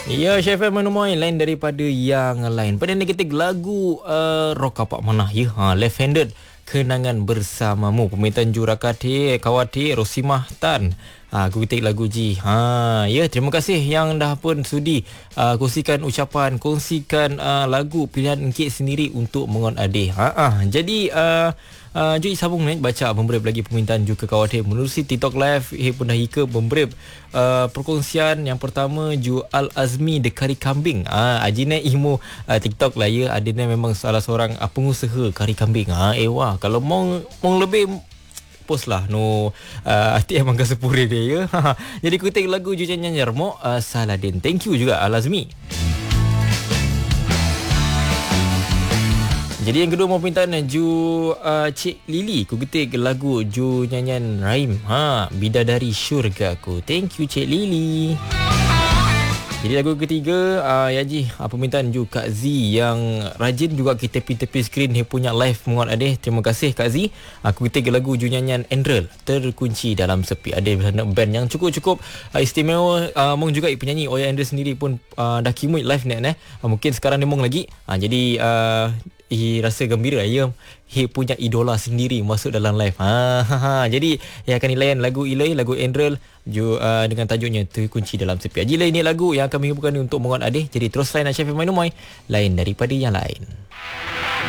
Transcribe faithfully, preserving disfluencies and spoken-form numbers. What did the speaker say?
Ya, Chef Manumoy lain daripada yang lain. Pada negatif lagu uh, rock apa mana ya? Ha, Left-handed kenangan bersamamu. Pemerintahan Jurakati Kawati Rosimah Tan. Ha, aku ketik lagu Ji. Ha, ya, terima kasih yang dah pun sudi uh, kongsikan ucapan, kongsikan uh, lagu pilihan Encik sendiri untuk Mengon Ade. Ha, ha. Jadi uh, Uh, Jui sambung ni baca pemberip lagi permintaan juga kawatir menerusi TikTok live he pun dah hika pemberip uh, perkongsian yang pertama Ju Al Azmi de kari kambing. Ah uh, ajine imo uh, TikTok lah ya, adina memang salah seorang uh, pengusaha kari kambing. Ah uh, eh wah kalau mau mau lebih post lah no uh, hati emang ke sepure dia ya. Jadi kutik lagu Ju nyanyi Mo uh, Saladin. Thank you juga Al Azmi. Jadi yang kedua mau permintaan Ju uh, Cik Lily. Ku ketik lagu Ju nyanyian Raim. Ha, Bidadari Syurgaku. Thank you Cik Lily. Jadi lagu ketiga uh, ya Ji, uh, permintaan Ju Kak Z yang rajin juga kita tepi-tepi skrin dia punya live Menguat Adeh. Terima kasih Kak Z. Aku uh, ketik lagu Ju nyanyian Andrel Terkunci Dalam Sepi. Ada band yang cukup-cukup uh, istimewa. Uh, mong juga penyanyi Oya Andrel sendiri pun uh, dah kimui live net eh. Uh, mungkin sekarang dia mong lagi. Uh, jadi uh, I rasa gembira ya, he punya idola sendiri masuk dalam live. Ha, ha, ha. Jadi yang akan dilayan lagu Ilai, lagu Andrel ju, uh, dengan tajuknya Terkunci Dalam Sepi. Jadi ini lagu yang kami hubungkan untuk Menguat Adeh. Jadi terus lain Chef Manumoy lain daripada yang lain.